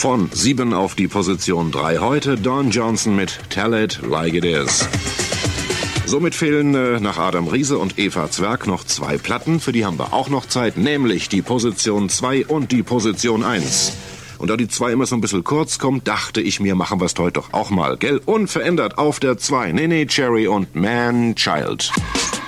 Von 7 auf die Position 3 heute Don Johnson mit Tell It Like It Is. Somit fehlen nach Adam Riese und Eva Zwerg noch 2 Platten, für die haben wir auch noch Zeit, nämlich die Position 2 und die Position 1. Und da die 2 immer so ein bisschen kurz kommt, dachte ich mir, machen wir es heute doch auch mal, gell? Unverändert auf der 2, Neneh Cherry und Man Child.